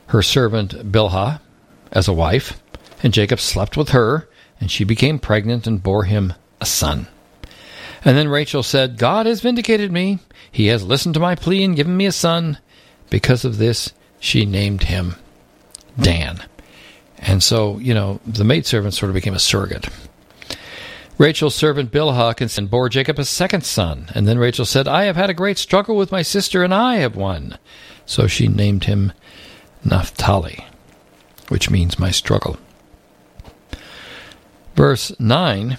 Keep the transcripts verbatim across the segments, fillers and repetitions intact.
her servant Bilhah as a wife, and Jacob slept with her, and she became pregnant and bore him a son. And then Rachel said, God has vindicated me. He has listened to my plea and given me a son. Because of this, she named him Dan. And so, you know, the maidservant sort of became a surrogate. Rachel's servant Bilhah and bore Jacob a second son. And then Rachel said, I have had a great struggle with my sister, and I have won. So she named him Naphtali, which means my struggle. Verse nine,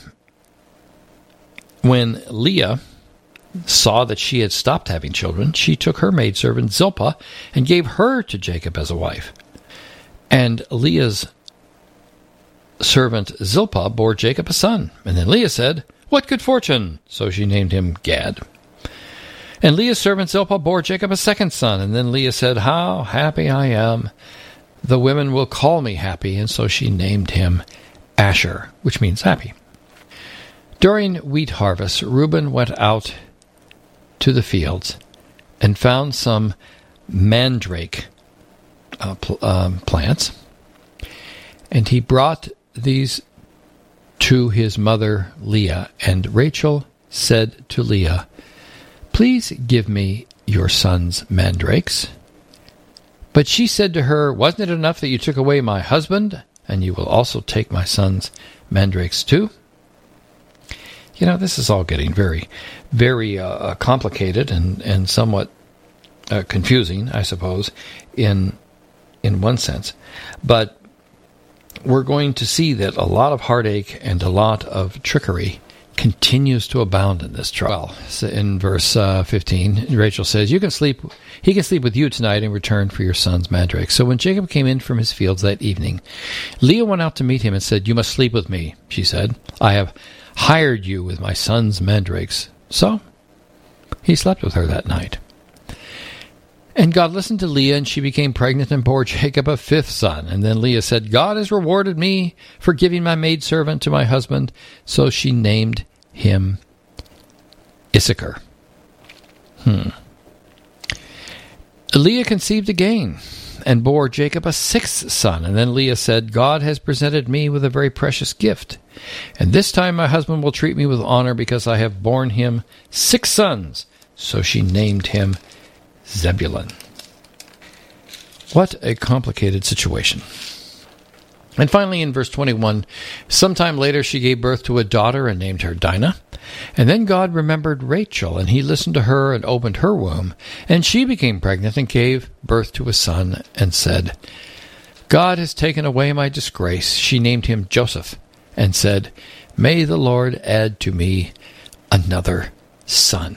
when Leah saw that she had stopped having children, she took her maidservant Zilpah and gave her to Jacob as a wife. And Leah's servant Zilpah bore Jacob a son. And then Leah said, what good fortune! So she named him Gad. And Leah's servant Zilpah bore Jacob a second son. And then Leah said, how happy I am! The women will call me happy. And so she named him Asher, which means happy. During wheat harvest, Reuben went out to the fields and found some mandrake uh, pl- um, plants. And he brought these to his mother Leah. And Rachel said to Leah, please give me your son's mandrakes. But she said to her, wasn't it enough that you took away my husband, and you will also take my son's mandrakes too? You know, this is all getting very, very uh, complicated and, and somewhat uh, confusing, I suppose, in in one sense. But we're going to see that a lot of heartache and a lot of trickery continues to abound in this trial. So in verse uh, fifteen, Rachel says, "You can sleep. He can sleep with you tonight in return for your son's mandrake." So when Jacob came in from his fields that evening, Leah went out to meet him and said, "You must sleep with me," she said. "I have hired you with my son's mandrakes." So he slept with her that night. And God listened to Leah, and she became pregnant and bore Jacob a fifth son. And then Leah said, "God has rewarded me for giving my maidservant to my husband." So she named him Issachar. Hmm. Leah conceived again and bore Jacob a sixth son. And then Leah said, "God has presented me with a very precious gift. And this time my husband will treat me with honor because I have borne him six sons." So she named him Zebulun. What a complicated situation. And finally, in verse twenty-one, sometime later she gave birth to a daughter and named her Dinah. And then God remembered Rachel, and he listened to her and opened her womb. And she became pregnant and gave birth to a son and said, "God has taken away my disgrace." She named him Joseph and said, "May the Lord add to me another son."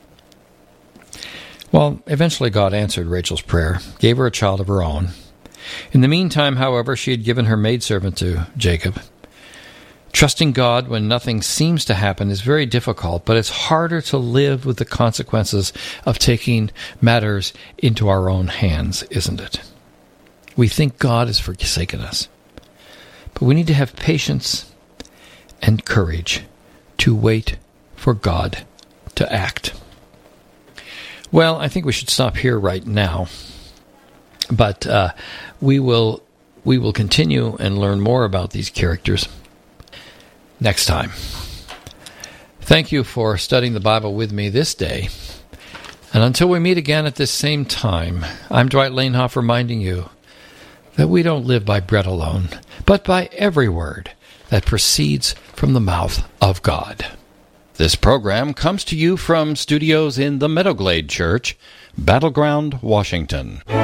Well, eventually God answered Rachel's prayer, gave her a child of her own. In the meantime, however, she had given her maidservant to Jacob. Trusting God when nothing seems to happen is very difficult, but it's harder to live with the consequences of taking matters into our own hands, isn't it? We think God has forsaken us, but we need to have patience and courage to wait for God to act. Well, I think we should stop here right now, but uh, we will we will continue and learn more about these characters next time. Thank you for studying the Bible with me this day, and until we meet again at this same time, I'm Dwight Lanehoff reminding you that we don't live by bread alone, but by every word that proceeds from the mouth of God. This program comes to you from studios in the Meadowglade Church, Battleground, Washington.